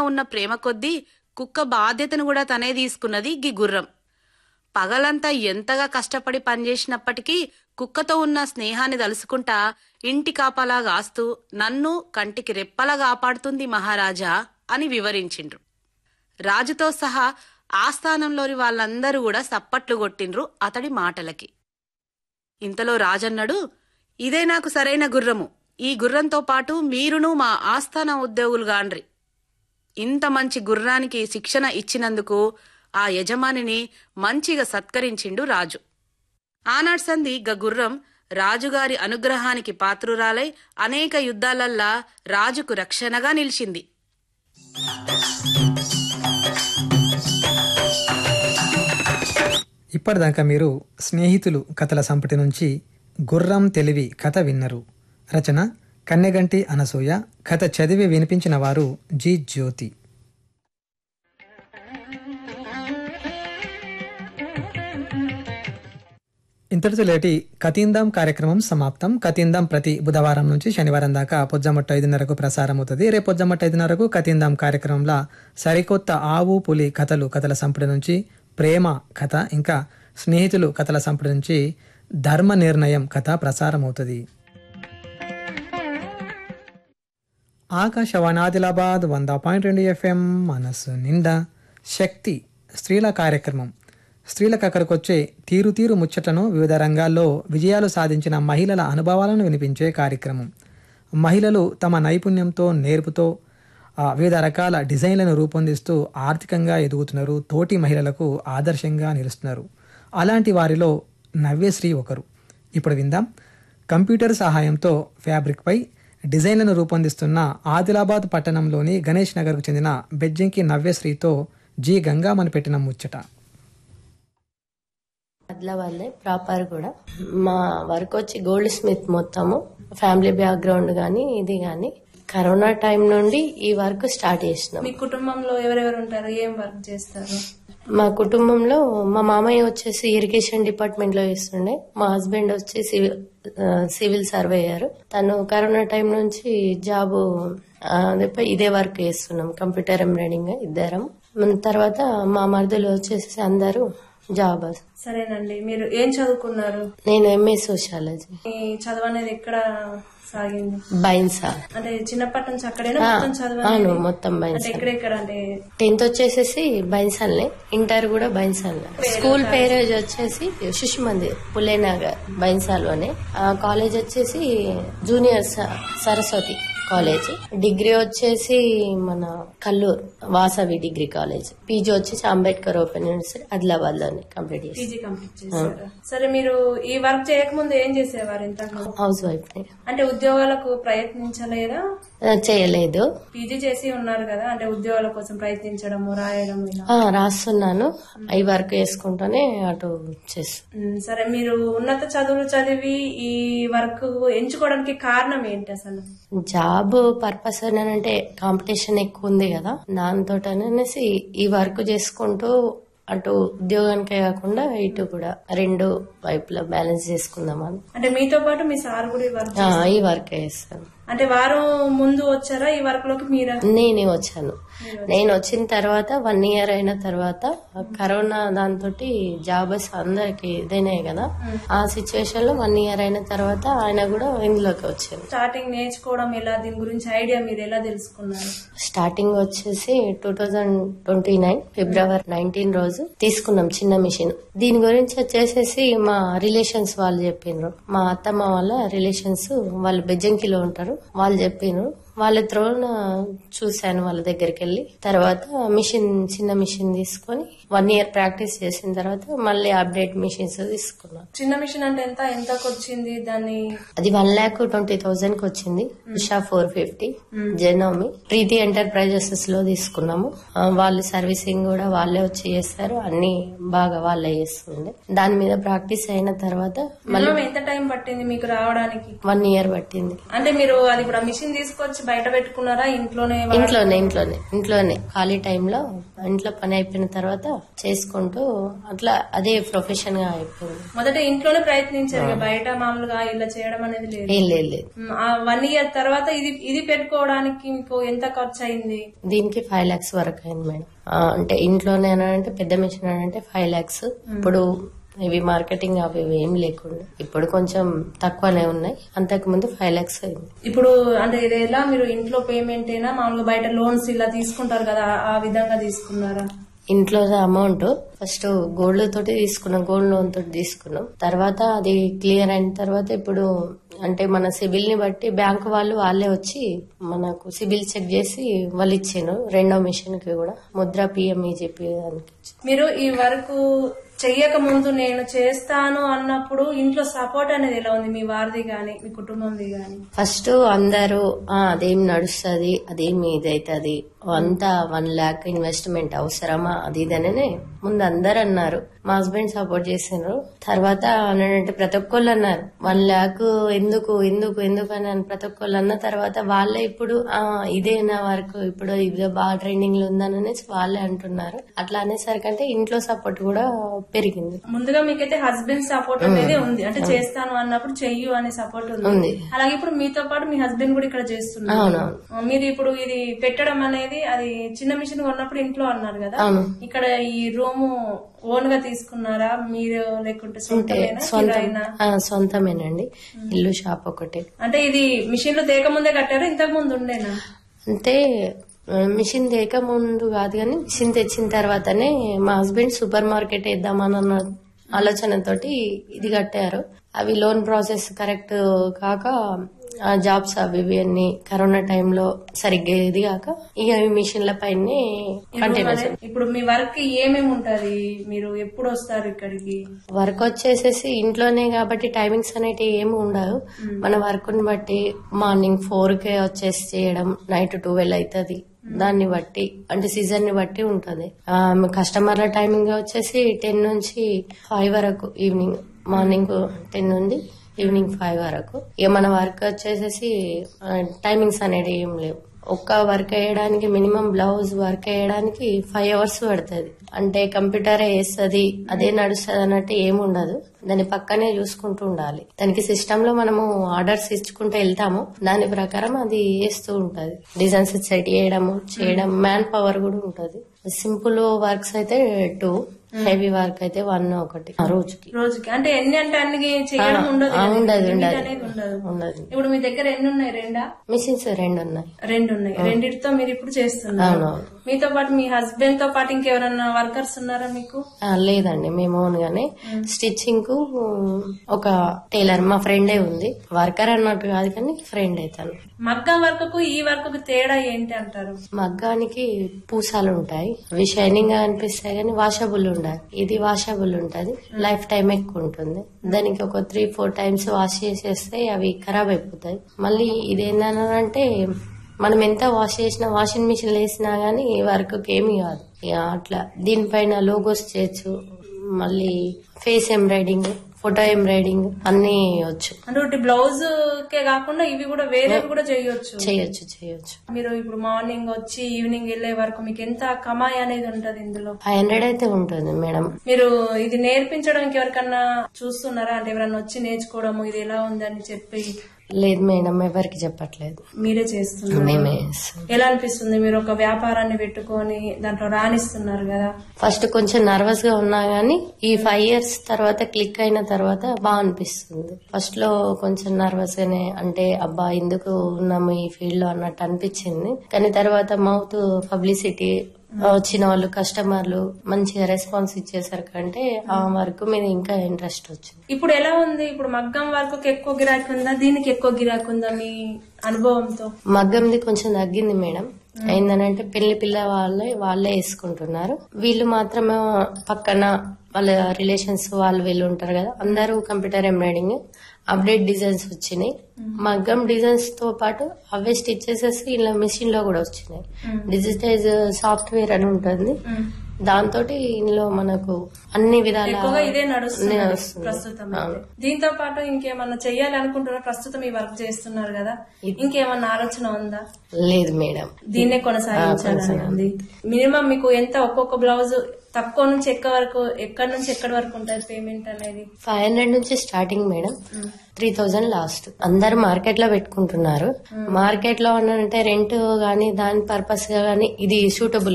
ఉన్న ప్రేమ కొద్దీ కుక్క బాధ్యతను కూడా తనే తీసుకున్నది గీ గుర్రం. పగలంతా ఎంతగా కష్టపడి పనిచేసినప్పటికీ కుక్కతో ఉన్న స్నేహాన్ని తలుసుకుంటా ఇంటి కాపలా గాస్తూ నన్ను కంటికి రెప్పలా కాపాడుతుంది మహారాజా అని వివరించిండ్రు. రాజుతో సహా ఆస్థానంలోని వాళ్ళందరూ కూడా సప్పట్లు కొట్టిండ్రు అతడి మాటలకి. ఇంతలో రాజన్నాడు, ఇదే నాకు సరైన గుర్రము. ఈ గుర్రంతో పాటు మీరును మా ఆస్థాన ఉద్యోగులుగాండ్రి. ఇంత మంచి గుర్రానికి శిక్షణ ఇచ్చినందుకు ఆ యజమానిని మంచిగా సత్కరించిండు రాజు. ఆనాడు సంధి గుర్రం రాజుగారి అనుగ్రహానికి పాత్రురాలై అనేక యుద్ధాలల్లా రాజుకు రక్షణగా నిలిచింది. ఇప్పటిదాకా మీరు స్నేహితులు కథల సంపుటి నుంచి గుర్రం తెలివి కథ విన్నరు. రచన కన్నెగంటి అనసూయ. కథ చదివి వినిపించిన వారు జి జ్యోతి. ఇంతటితో లేటి కథిందాం కార్యక్రమం సమాప్తం. కథిందాం ప్రతి బుధవారం నుంచి శనివారం దాకా పొజ్జమట్టు 5:30కు ప్రసారం అవుతుంది. రేపు పొజ్జమట్టు 5:30కు కథిందాం కార్యక్రమంలో సరికొత్త ఆవు పులి కథల సంపుటి నుంచి ప్రేమ కథ, ఇంకా స్నేహితులు కథల సంపుటి నుంచి ధర్మ నిర్ణయం కథ ప్రసారం అవుతుంది. ఆకాశవాణి ఆదిలాబాద్ 100.2 FM మనసు నిండా శక్తి స్త్రీల కార్యక్రమం. స్త్రీలకు అక్కడికొచ్చే తీరు తీరు ముచ్చటను, వివిధ రంగాల్లో విజయాలు సాధించిన మహిళల అనుభవాలను వినిపించే కార్యక్రమం. మహిళలు తమ నైపుణ్యంతో, నేర్పుతో వివిధ రకాల డిజైన్లను రూపొందిస్తూ ఆర్థికంగా ఎదుగుతున్నారు. తోటి మహిళలకు ఆదర్శంగా నిలుస్తున్నారు. అలాంటి వారిలో నవ్యశ్రీ ఒకరు. ఇప్పుడు విందాం. కంప్యూటర్ సహాయంతో ఫ్యాబ్రిక్పై డిజైన్లను రూపొందిస్తున్న ఆదిలాబాద్ పట్టణంలోని గణేష్ నగర్కు చెందిన బెజ్జంకి నవ్యశ్రీతో జి గంగామని పెట్టిన ముచ్చట. ఆదిలాబాద్లే ప్రాపర్ కూడా. మా వర్క్ వచ్చి గోల్డ్ స్మిత్. మొత్తము ఫ్యామిలీ బ్యాక్గ్రౌండ్ గానీ ఇది గానీ కరోనా టైం నుండి ఈ వర్క్ స్టార్ట్ చేసినాం. మీ కుటుంబంలో ఎవరెవరు ఉంటారు, ఏం వర్క్ చేస్తారు? మా కుటుంబంలో మా మామయ్య వచ్చేసి ఇరిగేషన్ డిపార్ట్మెంట్ లో చేస్తుండే. మా హస్బెండ్ వచ్చి సివిల్ సర్వేయర్. తను కరోనా టైం నుంచి జాబ్ ఇదే వర్క్ చేస్తున్నాం, కంప్యూటర్ ఎంబ్రాయిడింగ్ ఇద్దరం. తర్వాత మా మరుదులు వచ్చేసి అందరూ జాబ్. సరేనండి, మీరు ఏం చదువుకున్నారు? నేను ఎంఏ సోషాలజీ. చదువు అనేది ఎక్కడ సాగింది? బైన్సా. అంటే చిన్నప్పటి నుంచి అక్కడేనా మొత్తం చదువు? అవును, మొత్తం బైన్సా. ఎక్కడెక్కడ అంటే 10th వచ్చేసేసి బైన్సాల్నే, ఇంటర్ కూడా బైన్సాల్నే. స్కూల్ పేరు వచ్చేసి శిశు మందిర్ పులేనగర్ బైన్సాల్లోనే. కాలేజ్ వచ్చేసి జూనియర్ సరస్వతి కాలేజ్. డిగ్రీ వచ్చేసి మన Kalluru Vasavi degree college. PG వచ్చేసి అంబేద్కర్ ఓపెన్ యూనివర్సిటీ ఆదిలాబాద్ లోనే కంప్లీట్ చేశారు. సరే, మీరు ఈ వర్క్ చేయకముందు ఏం చేసేవారు? House wife. అంటే ఉద్యోగాలకు ప్రయత్నించలేదా? చేయలేదు. పీజీ చేసి ఉన్నారు కదా, అంటే ఉద్యోగాల కోసం ప్రయత్నించడము, రాయడం రాస్తున్నాను. ఈ వర్క్ చేసుకుంటూనే అటు చేస్తాను. సరే, మీరు ఉన్నత చదువులు చదివి ఈ వర్క్ ఎంచుకోవడానికి కారణం ఏంటి అసలు? జాబ్ పర్పస్ అంటే కాంపిటీషన్ ఎక్కువ ఉంది కదా, దాంతో అనేసి ఈ వర్క్ చేసుకుంటూ అటు ఉద్యోగానికే కాకుండా ఇటు కూడా రెండు వైపులా బ్యాలెన్స్ చేసుకుందామని. అంటే మీతో పాటు మీ సార్ కూడా ఈ వర్క్ చేస్తాను. అంటే వారు ముందు వచ్చారా ఈ వర్క్ లోకి? మీరా? నేనే వచ్చాను. నేను వచ్చిన తర్వాత 1 year అయిన తర్వాత కరోనా దాంతో జాబర్స్ అందరికి ఇదేనే కదా, ఆ సిచ్యువేషన్ లో 1 year అయిన తర్వాత ఆయన కూడా ఇందులోకి వచ్చారు. స్టార్టింగ్ నేర్చుకోవడం ఎలా, దీని గురించి ఐడియా మీరు ఎలా తెలుసుకున్నారు? స్టార్టింగ్ వచ్చేసి 2029 February 19 రోజు తీసుకున్నాం చిన్న మిషన్. దీని గురించి వచ్చేసేసి మా రిలేషన్స్ వాళ్ళు చెప్పిండ్రు. మా అత్తమ్మ వాళ్ళ రిలేషన్స్ వాళ్ళు బెజ్జంకిలో ఉంటారు, వాళ్ళు చెప్పిండ్రు. వాళ్ళ త్రోన చూశాను వాళ్ళ దగ్గరికి వెళ్ళి. తర్వాత చిన్న మిషన్ తీసుకొని 1 year ప్రాక్టీస్ చేసిన తర్వాత మళ్ళీ అప్డేట్ మిషన్స్ తీసుకున్నాను. చిన్న మిషన్ అంటే ఎంతకు వచ్చింది? దాన్ని అది 1,20,000 కి వచ్చింది. ఉషా 450, జెనోమి, ప్రీతి ఎంటర్ప్రైజెస్ లో తీసుకున్నాము. వాళ్ళు సర్వీసింగ్ కూడా వాళ్ళే వచ్చి చేస్తారు, అన్ని బాగా వాళ్ళే చేస్తుండే. దాని మీద ప్రాక్టీస్ అయిన తర్వాత మళ్ళీ ఎంత టైం పట్టింది మీకు రావడానికి? 1 year పట్టింది. అంటే మీరు అది కూడా మిషన్ తీసుకొచ్చి బయట పెట్టుకున్నారా? ఇంట్లోనే ఇంట్లోనే ఖాళీ టైంలో ఇంట్లో పని అయిపోయిన తర్వాత చేసుకుంటూ అట్లా అదే ప్రొఫెషన్ గా అయిపోయింది. మొదట ఇంట్లోనే ప్రయత్నించారు, బయట మామూలుగా ఇలా చేయడం అనేది లేదు. ఏం లేదు. 1 ఇయర్ తర్వాత ఇది పెట్టుకోవడానికి మీకు ఎంత ఖర్చు అయింది? దీనికి 5 lakhs వరకు అయింది మేడం. అంటే ఇంట్లోనే అంటే పెద్ద మిషన్ అంటే 5 lakhs. ఇప్పుడు ఇవి మార్కెటింగ్ అవి ఏం లేకుండా ఇప్పుడు కొంచెం తక్కువనే ఉన్నాయి. అంతకు ముందు 5 lakhs అయింది. ఇప్పుడు అంటే ఇది ఎలా మీరు ఇంట్లో పేమెంట్ అయినా మామూలుగా బయట లోన్స్ ఇలా తీసుకుంటారు కదా, ఆ విధంగా తీసుకున్నారా? ఇంట్లో అమౌంట్ ఫస్ట్ గోల్డ్ తోటి తీసుకున్నాం, గోల్డ్ లోన్ తోటి తీసుకున్నాం. తర్వాత అది క్లియర్ అయిన తర్వాత ఇప్పుడు అంటే మన సిబిల్ ని బట్టి బ్యాంకు వాళ్ళే వచ్చి మనకు సిబిల్ చెక్ చేసి వాళ్ళు ఇచ్చారు. రెండో మిషన్ కి కూడా ముద్ర పిఎంఈ చెప్పి దానికి. మీరు ఈ వరకు చెయ్యక ముందు నేను చేస్తాను అన్నప్పుడు ఇంట్లో సపోర్ట్ అనేది ఎలా ఉంది, మీ వారిది గాని మీ కుటుంబంది గాని? ఫస్ట్ అందరూ అదేం నడుస్తుంది, అదేం ఇదైతుంది, అంతా 1 lakh ఇన్వెస్ట్మెంట్ అవసరమా అది ఇదనే ముందు అందరు అన్నారు. మా హస్బెండ్ సపోర్ట్ చేసినారు. తర్వాత అంటే ప్రతి ఒక్కళ్ళు అన్నారు 1 lakh ఎందుకు అని ప్రతి ఒక్కళ్ళు అన్న తర్వాత వాళ్ళే ఇప్పుడు ఇదే నా వరకు ఇప్పుడు ఇదే బాగా ట్రెండింగ్ లో ఉందనేసి వాళ్ళే అంటున్నారు. అట్లా అనేసరికంటే ఇంట్లో సపోర్ట్ కూడా పెరిగింది. ముందుగా మీకైతే హస్బెండ్ సపోర్ట్ అనేది ఉంది, అంటే చేస్తాను అన్నప్పుడు చెయ్యు అనే సపోర్ట్ ఉంది. అలాగే ఇప్పుడు మీతో పాటు మీ హస్బెండ్ కూడా ఇక్కడ చేస్తున్నారు. మీరు ఇప్పుడు ఇది పెట్టడం అనేది అది చిన్న మిషన్ కొన్నప్పుడు ఇంట్లో అన్నారు కదా, ఇక్కడ ఈ రూమ్ ఓన్ గా తీసుకున్నారా మీరు, లేకుంటే సొంతమేనండి, ఇల్లు షాప్ ఒకటే. అంటే ఇది మిషన్ లో తేక ముందే కట్టారా, ఇంతకు ముందు ఉండేనా? అంటే మిషన్ తేక ముందు కాదు కానీ మిషన్ తెచ్చిన తర్వాతనే మా హస్బెండ్ సూపర్ మార్కెట్ వేద్దామన్న ఆలోచనతోటి ఇది కట్టారు. అవి లోన్ ప్రాసెస్ కరెక్ట్ కాక జాబ్స్ అవి అన్ని కరోనా టైంలో సరిగ్గా ఇది కాక ఇక మిషన్ల పైన కంటిన్యూస్. ఇప్పుడు మీ వర్క్ ఏమేమి ఉంటది, మీరు ఎప్పుడు వస్తారు ఇక్కడికి? వర్క్ వచ్చేసేసి ఇంట్లోనే కాబట్టి టైమింగ్స్ అనేటివి ఏమి ఉండవు. మన వర్క్ ని బట్టి మార్నింగ్ 4 వచ్చేసి చేయడం, నైట్ 12 అవుతుంది. దాన్ని బట్టి అంటే సీజన్ ని బట్టి ఉంటది. కస్టమర్ల టైమింగ్ వచ్చేసి 10 నుంచి 5 వరకు, ఈవినింగ్ మార్నింగ్ 10 నుండి ఈవినింగ్ 5 వరకు. ఇక మన వర్క్ వచ్చేసేసి టైమింగ్స్ అనేది ఏం లేవు. ఒక్క వర్క్ వేయడానికి మినిమం బ్లౌజ్ వర్క్ వేయడానికి 5 hours పడుతుంది. అంటే కంప్యూటర్ వేస్తుంది అదే నడుస్తుంది అన్నట్టు ఏముండదు, దాని పక్కనే చూసుకుంటూ ఉండాలి. దానికి సిస్టమ్ లో మనము ఆర్డర్స్ ఇచ్చుకుంటూ వెళ్తాము, దాని ప్రకారం అది వేస్తూ ఉంటది. డిజైన్స్ సెట్ చేయడం మ్యాన్ పవర్ కూడా ఉంటది. సింపుల్ వర్క్స్ అయితే 2, హెవీ వర్క్ అయితే 1 ఒకటి రోజుకి. అంటే ఎన్ని అంటే అన్ని చేయడం ఉండదు. ఇప్పుడు మీ దగ్గర ఎన్ని ఉన్నాయి? 2 మిషన్స్ 2 ఉన్నాయి. 2 ఉన్నాయి. రెండిటితో మీరు ఇప్పుడు చేస్తున్నారు. మీతో పాటు మీ హస్బెండ్ తో పాటు ఇంకెవరన్నా వర్కర్స్ ఉన్నారా మీకు? లేదండి, మేము ఓన్ గానే స్టిచ్చింగ్ కు ఒక టైలర్ మా ఫ్రెండే ఉంది. వర్కర్ అన్నట్టు కాదు కానీ ఫ్రెండ్ అవుతాను. మగ్గం వర్క్ కు ఈ వర్క్ కు తేడా ఏంటి అంటారు? మగ్గానికి పూసాలు ఉంటాయి, అవి షైనింగ్ గా అనిపిస్తాయి కానీ వాషబుల్ ఉండాలి. ఇది వాషబుల్ ఉంటది, లైఫ్ టైం ఎక్కువ ఉంటుంది. దానికి ఒక 3-4 times వాష్ చేసేస్తే అవి ఖరాబ్ అయిపోతాయి. మళ్ళీ ఇదేంటంటే మనం ఎంత వాష్ చేసినా వాషింగ్ మిషన్ వేసినా గానీ వర్క్ ఏమి కాదు. ఇక అట్లా దీనిపైన లోగోస్ చేయొచ్చు, మళ్ళీ ఫేస్ ఎంబ్రాయిడింగ్, ఫోటో ఎంబ్రాయిడింగ్ అన్ని వచ్చు. అంటే బ్లౌజ్ కే కాకుండా ఇవి కూడా వేరేవి కూడా చేయొచ్చు. మీరు ఇప్పుడు మార్నింగ్ వచ్చి ఈవినింగ్ వెళ్లే వరకు మీకు ఎంత కమాయి అనేది ఉంటది ఇందులో? 500 అయితే ఉంటుంది మేడం. మీరు ఇది నేర్పించడానికి ఎవరికన్నా చూస్తున్నారా? అంటే ఎవరన్నా వచ్చి నేర్చుకోవడము ఇది ఎలా ఉందని చెప్పి? లేదు మేడం, ఎవరికి చెప్పట్లేదు, మీరే చేస్తున్నారు. మేమే. ఎలా అనిపిస్తుంది మీరు ఒక వ్యాపారాన్ని పెట్టుకొని దాంట్లో రాణిస్తున్నారు కదా? ఫస్ట్ కొంచెం నర్వస్ గా ఉన్నా గానీ ఈ 5 years తర్వాత క్లిక్ అయిన తర్వాత బాగా అనిపిస్తుంది. ఫస్ట్ లో కొంచెం నర్వస్ గానే, అంటే అబ్బా ఎందుకు ఉన్నాము ఈ ఫీల్డ్ లో అన్నట్టు అనిపించింది. కానీ తర్వాత మౌత్ పబ్లిసిటీ, వచ్చిన వాళ్ళు కస్టమర్లు మంచిగా రెస్పాన్స్ ఇచ్చేసరికంటే ఆ వర్క్ మీద ఇంకా ఇంట్రెస్ట్ వచ్చింది. ఇప్పుడు ఎలా ఉంది? ఇప్పుడు మగ్గం వర్క్ ఎక్కువ గిరాకీ ఉందా, దీనికి ఎక్కువ గిరాకీ ఉందా మీ అనుభవంతో? మగ్గంది కొంచెం తగ్గింది మేడం. ఏందనంటే పెళ్లి పిల్ల వాళ్ళే వేసుకుంటున్నారు. వీళ్ళు మాత్రమే పక్కన వాళ్ళ రిలేషన్స్ వీళ్ళు ఉంటారు కదా, అందరూ కంప్యూటర్ ఎంబ్రాయిడింగ్ అప్డేట్ డిజైన్స్ వచ్చినాయి. మగ్గం డిజైన్స్ తో పాటు అవే స్టిచ్ చేసేసి ఇలా మిషన్ లో కూడా వచ్చినాయి. డిజిటైజ్ సాఫ్ట్వేర్ అని ఉంటుంది, దాంతో ఇందులో మనకు అన్ని విధాల ఎక్కువగా ఇదే నడుస్తుంది ప్రస్తుతం అయితే. దీంతో పాటు ఇంకేమన్నా చెయ్యాలి అనుకుంటున్నా? ప్రస్తుతం ఈ వర్క్ చేస్తున్నారు కదా, ఇంకేమన్నా ఆలోచన ఉందా? లేదు మేడం, దీన్నే కొనసాగించాలని ఉంది. మినిమం మీకు ఎంత ఒక్కొక్క బ్లౌజ్ తక్కువ నుంచి ఎక్కడి నుంచి ఎక్కడి వరకు ఉంటుంది పేమెంట్ అనేది? 500 నుంచి స్టార్టింగ్ మేడం, 3000 లాస్ట్. అందరు మార్కెట్ లో పెట్టుకుంటున్నారు. మార్కెట్ లో అంటే రెంట్ గానీ దాని పర్పస్ గా గానీ ఇది సూటబుల్